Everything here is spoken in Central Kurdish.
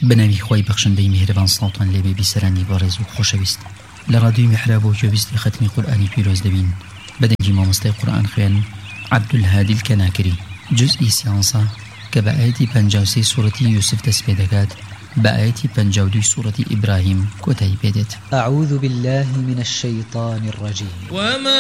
بناوی خوای بخشندەی میهرەبان ساڵتان لێبێ بیسەرانی بەڕێز و خۆشەویست لە ڕادیۆی میحراب و گوێبیستی ختمی قورئانی پیرۆز دەبین بەدەنگی مامۆستای قورئان خوێن عەبدولهادی الکەناکری جزئی 13 کە بە ئاەتی 53 سوورەتی یوسف دەست پێ دەکات بە ئاەتی 52 سوورەتی ئیبراهیم کۆتایی پێدێت. أعوذ بالله من الشيطان الرجيم.